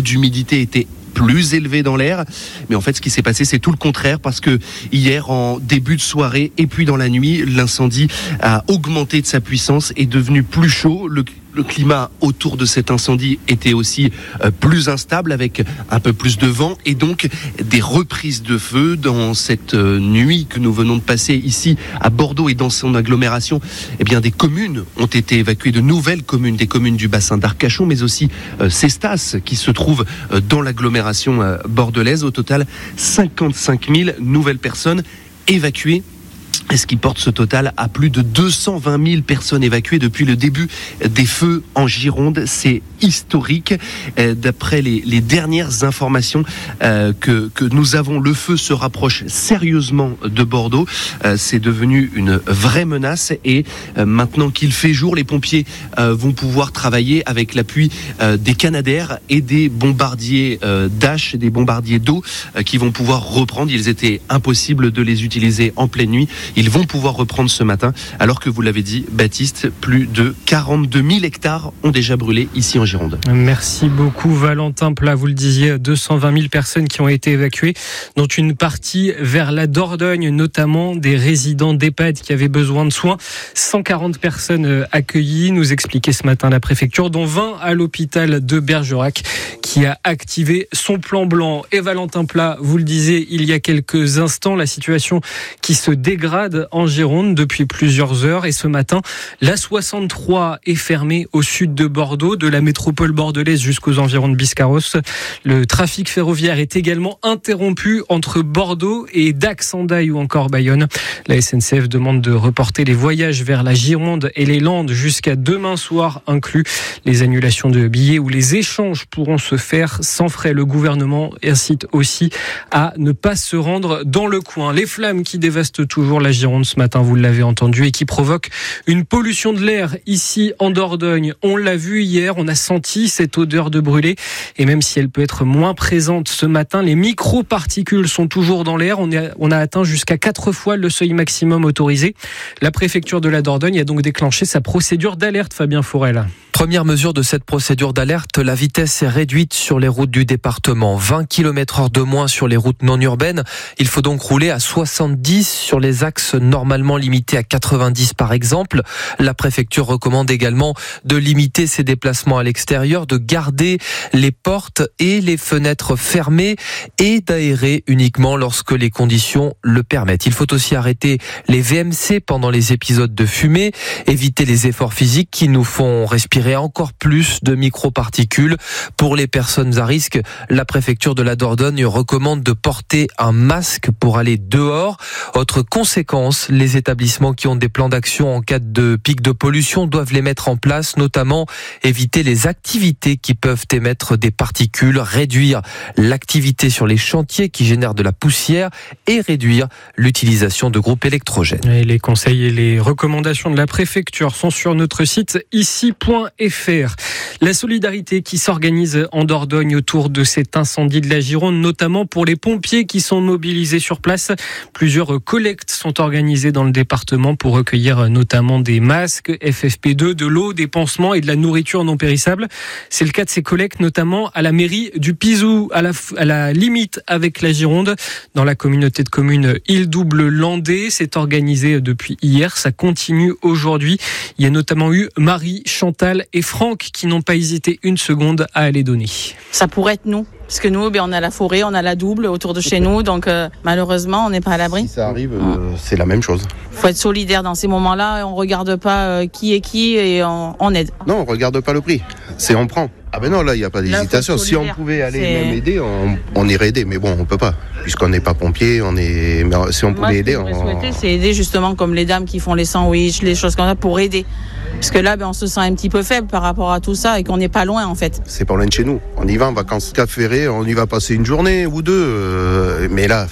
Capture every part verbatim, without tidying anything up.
d'humidité était plus élevé dans l'air, mais en fait ce qui s'est passé c'est tout le contraire, parce que hier en début de soirée et puis dans la nuit, l'incendie a augmenté de sa puissance, est devenu plus chaud. Le Le climat autour de cet incendie était aussi euh, plus instable, avec un peu plus de vent et donc des reprises de feu. Dans cette euh, nuit que nous venons de passer ici à Bordeaux et dans son agglomération, eh bien des communes ont été évacuées, de nouvelles communes, des communes du bassin d'Arcachon, mais aussi euh, Cestas qui se trouve euh, dans l'agglomération euh, bordelaise. Au total, cinquante-cinq mille nouvelles personnes évacuées. Et ce qui porte ce total à plus de deux cent vingt mille personnes évacuées depuis le début des feux en Gironde. C'est historique. D'après les, les dernières informations euh, que, que nous avons, le feu se rapproche sérieusement de Bordeaux. Euh, c'est devenu une vraie menace et euh, maintenant qu'il fait jour, les pompiers euh, vont pouvoir travailler avec l'appui euh, des Canadair et des bombardiers euh, d'H, des bombardiers d'eau euh, qui vont pouvoir reprendre. Il était impossible de les utiliser en pleine nuit. Ils vont pouvoir reprendre ce matin, alors que vous l'avez dit, Baptiste, plus de quarante-deux mille hectares ont déjà brûlé ici en Gironde. Merci beaucoup Valentin Plat. Vous le disiez, deux cent vingt mille personnes qui ont été évacuées, dont une partie vers la Dordogne, notamment des résidents d'EHPAD qui avaient besoin de soins. cent quarante personnes accueillies, nous expliquait ce matin la préfecture, dont vingt à l'hôpital de Bergerac, qui a activé son plan blanc. Et Valentin Plat, vous le disiez il y a quelques instants, la situation qui se dégrade en Gironde depuis plusieurs heures. Et ce matin, l'A soixante-trois est fermée au sud de Bordeaux, de la métropole bordelaise jusqu'aux environs de Biscarrosse. Le trafic ferroviaire est également interrompu entre Bordeaux et Dax-en-Daille ou encore Bayonne. La S N C F demande de reporter les voyages vers la Gironde et les Landes jusqu'à demain soir inclus. Les annulations de billets ou les échanges pourront se faire sans frais. Le gouvernement incite aussi à ne pas se rendre dans le coin. Les flammes qui dévastent toujours la Gironde ce matin, vous l'avez entendu, et qui provoque une pollution de l'air ici en Dordogne. On l'a vu hier, on a senti cette odeur de brûlé, et même si elle peut être moins présente ce matin, les microparticules sont toujours dans l'air. On a, on a atteint jusqu'à quatre fois le seuil maximum autorisé. La préfecture de la Dordogne a donc déclenché sa procédure d'alerte, Fabien Fourel. Première mesure de cette procédure d'alerte, la vitesse est réduite sur les routes du département. vingt kilomètres heure de moins sur les routes non urbaines. Il faut donc rouler à soixante-dix sur les axes normalement limités à quatre-vingt-dix par exemple. La préfecture recommande également de limiter ses déplacements à l'extérieur, de garder les portes et les fenêtres fermées et d'aérer uniquement lorsque les conditions le permettent. Il faut aussi arrêter les V M C pendant les épisodes de fumée, éviter les efforts physiques qui nous font respirer encore plus de microparticules. Pour les personnes à risque, la préfecture de la Dordogne recommande de porter un masque pour aller dehors. Autre conséquence, les établissements qui ont des plans d'action en cas de pic de pollution doivent les mettre en place, notamment éviter les activités qui peuvent émettre des particules, réduire l'activité sur les chantiers qui génèrent de la poussière et réduire l'utilisation de groupes électrogènes. Et les conseils et les recommandations de la préfecture sont sur notre site ici point f r. La solidarité qui s'organise en Dordogne autour de cet incendie de la Gironde, notamment pour les pompiers qui sont mobilisés sur place. Plusieurs collectes sont organisées dans le département pour recueillir notamment des masques, F F P deux, de l'eau, des pansements et de la nourriture non périssable. C'est le cas de ces collectes notamment à la mairie du Pizou, à la, à la limite avec la Gironde, dans la communauté de communes Île-Double-Landais. C'est organisé depuis hier, ça continue aujourd'hui. Il y a notamment eu Marie, Chantal et Franck qui n'ont pas hésité une seconde à aller donner. Ça pourrait être nous, parce que nous, ben, on a la forêt, on a la double autour de chez nous, donc euh, malheureusement, on n'est pas à l'abri. Si ça arrive, euh, c'est la même chose. Il faut être solidaire dans ces moments-là, on ne regarde pas euh, qui est qui et on, on aide. Non, on ne regarde pas le prix, c'est on prend. Ah ben non, là, il n'y a pas d'hésitation. Si on pouvait aller c'est... même aider, on, on irait aider, mais bon, on ne peut pas, puisqu'on n'est pas pompier, on est... mais si on pouvait Moi, aider... Ce que on... souhaiter, c'est aider justement comme les dames qui font les sandwichs, les choses comme ça, pour aider. Parce que là, ben, on se sent un petit peu faible par rapport à tout ça et qu'on n'est pas loin en fait. C'est pas loin de chez nous. On y va en vacances Cap Ferré, on y va passer une journée ou deux. Euh, mais là,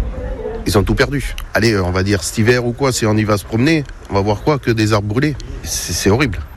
ils ont tout perdu. Allez, on va dire cet hiver ou quoi, si on y va se promener, on va voir quoi que des arbres brûlés. C'est, c'est horrible.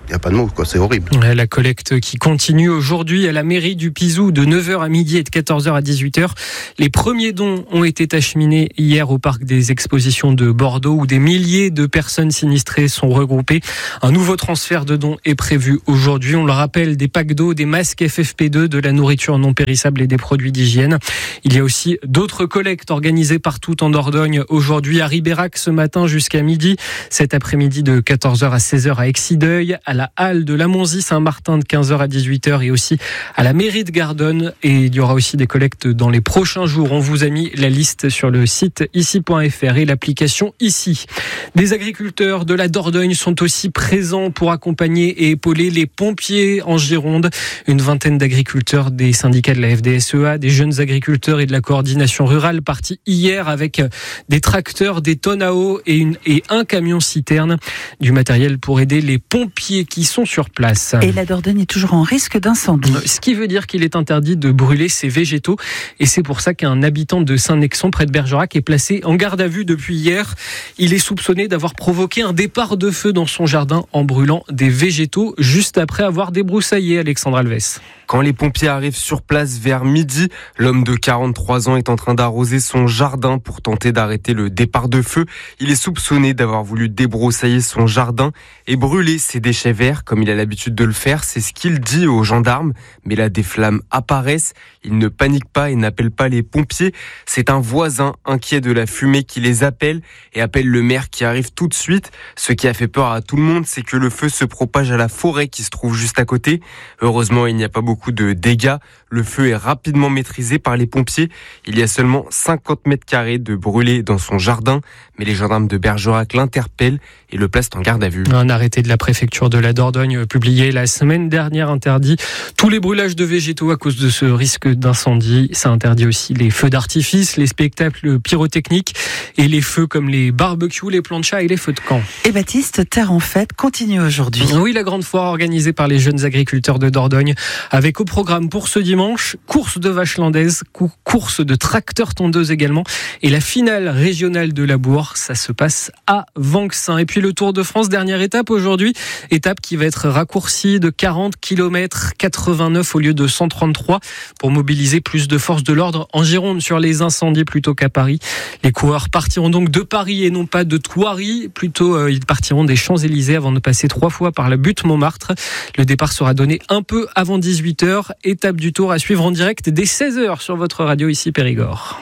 Il n'y a pas de mots, quoi, c'est horrible. La collecte qui continue aujourd'hui à la mairie du Pizou de neuf heures à midi et de quatorze heures à dix-huit heures. Les premiers dons ont été acheminés hier au parc des expositions de Bordeaux où des milliers de personnes sinistrées sont regroupées. Un nouveau transfert de dons est prévu aujourd'hui. On le rappelle, des packs d'eau, des masques F F P deux, de la nourriture non périssable et des produits d'hygiène. Il y a aussi d'autres collectes organisées partout en Dordogne aujourd'hui à Ribérac ce matin jusqu'à midi. Cet après-midi de quatorze heures à seize heures à Exideuil, à la halle de la Monzie-Saint-Martin de quinze heures à dix-huit heures et aussi à la mairie de Gardonne. Et il y aura aussi des collectes dans les prochains jours. On vous a mis la liste sur le site ici point f r et l'application Ici. Des agriculteurs de la Dordogne sont aussi présents pour accompagner et épauler les pompiers en Gironde. Une vingtaine d'agriculteurs des syndicats de la F D S E A, des jeunes agriculteurs et de la coordination rurale partis hier avec des tracteurs, des tonnes à eau et, une, et un camion citerne. Du matériel pour aider les pompiers qui sont sur place. Et la Dordogne est toujours en risque d'incendie. Ce qui veut dire qu'il est interdit de brûler ses végétaux. Et c'est pour ça qu'un habitant de Saint-Nexon, près de Bergerac, est placé en garde à vue depuis hier. Il est soupçonné d'avoir provoqué un départ de feu dans son jardin en brûlant des végétaux juste après avoir débroussaillé. Alexandre Alves. Quand les pompiers arrivent sur place vers midi, l'homme de quarante-trois ans est en train d'arroser son jardin pour tenter d'arrêter le départ de feu. Il est soupçonné d'avoir voulu débroussailler son jardin et brûler ses déchets verts comme il a l'habitude de le faire. C'est ce qu'il dit aux gendarmes. Mais là, des flammes apparaissent. Il ne panique pas et n'appelle pas les pompiers. C'est un voisin inquiet de la fumée qui les appelle et appelle le maire qui arrive tout de suite. Ce qui a fait peur à tout le monde, c'est que le feu se propage à la forêt qui se trouve juste à côté. Heureusement, il n'y a pas beaucoup de dégâts. Le feu est rapidement maîtrisé par les pompiers. Il y a seulement cinquante mètres carrés de brûlés dans son jardin. Mais les gendarmes de Bergerac l'interpellent et le placent en garde à vue. Un arrêté de la préfecture de la Dordogne publié la semaine dernière interdit tous les brûlages de végétaux à cause de ce risque d'incendie. Ça interdit aussi les feux d'artifice, les spectacles pyrotechniques et les feux comme les barbecues, les planchas et les feux de camp. Et Baptiste, Terre en fête continue aujourd'hui. Oui, la grande foire organisée par les jeunes agriculteurs de Dordogne avec au programme pour ce dimanche, course de vaches landaises, course de tracteurs tondeuses également et la finale régionale de la Bourg. Ça se passe à Vanxin. Et puis le Tour de France, dernière étape aujourd'hui. Étape qui va être raccourcie de quarante kilomètres, quatre-vingt-neuf au lieu de cent trente-trois pour mobiliser plus de forces de l'ordre en Gironde sur les incendies plutôt qu'à Paris. Les coureurs partiront donc de Paris et non pas de Thoiry. Plutôt, euh, ils partiront des Champs-Élysées avant de passer trois fois par la butte Montmartre. Le départ sera donné un peu avant dix-huit heures. Étape du Tour à suivre en direct dès seize heures sur votre radio ici Périgord.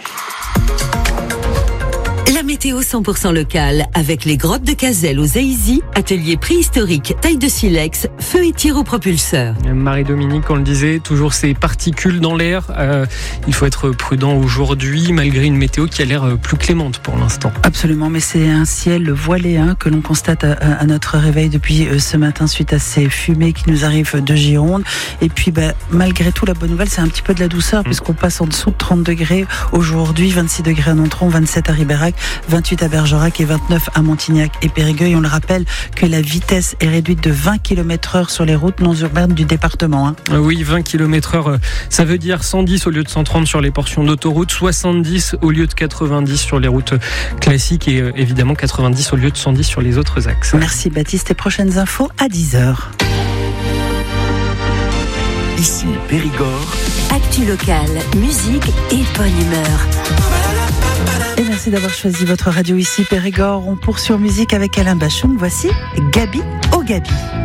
La météo cent pour cent locale avec les grottes de Cazelles aux Aïzy, atelier préhistorique, taille de silex, feu et tir au propulseur. Marie-Dominique, on le disait, toujours ces particules dans l'air. Euh, il faut être prudent aujourd'hui malgré une météo qui a l'air plus clémente pour l'instant. Absolument, mais c'est un ciel voilé hein, que l'on constate à, à notre réveil depuis ce matin suite à ces fumées qui nous arrivent de Gironde. Et puis bah, malgré tout, la bonne nouvelle, c'est un petit peu de la douceur mmh. puisqu'on passe en dessous de trente degrés aujourd'hui, vingt-six degrés à Nontron, vingt-sept à Ribérac, vingt-huit à Bergerac et vingt-neuf à Montignac et Périgueux. On le rappelle que la vitesse est réduite de vingt kilomètres heure sur les routes non urbaines du département. Hein. Oui, vingt kilomètres heure, ça veut dire cent dix au lieu de cent trente sur les portions d'autoroute, soixante-dix au lieu de quatre-vingt-dix sur les routes classiques et évidemment quatre-vingt-dix au lieu de cent dix sur les autres axes. Merci Baptiste et prochaines infos à dix heures. Ici Périgord. Actu locale, musique et bonne humeur. Et merci d'avoir choisi votre radio ici Périgord. On poursuit en musique avec Alain Bachung. Voici Gabi au Gabi.